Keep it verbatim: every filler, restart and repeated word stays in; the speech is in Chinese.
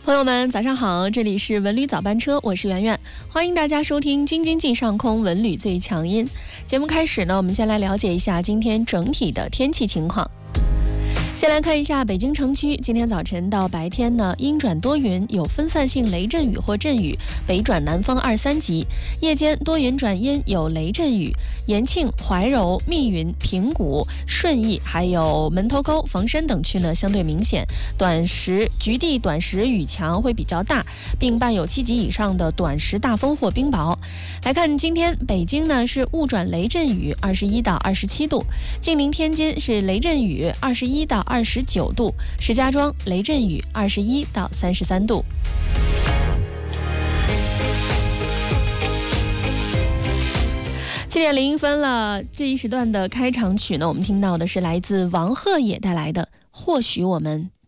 朋友们早上好，这里是文旅早班车，我是圆圆，欢迎大家收听京津冀上空文旅最强音。节目开始呢，我们先来了解一下今天整体的天气情况。先来看一下北京城区，今天早晨到白天呢，阴转多云，有分散性雷阵雨或阵雨，北转南风二三级；夜间多云转阴，有雷阵雨。延庆、怀柔、密云、平谷、顺义还有门头沟、房山等区呢，相对明显，短时局地短时雨强会比较大，并伴有七级以上的短时大风或冰雹。来看今天北京呢是雾转雷阵雨，二十一到二十七度；近邻天津是雷阵雨，二十一到二十九度；石家庄雷阵雨，二十一到三十三度。七点零一分了，这一时段的开场曲呢，我们听到的是来自王鹤野带来的《或许我们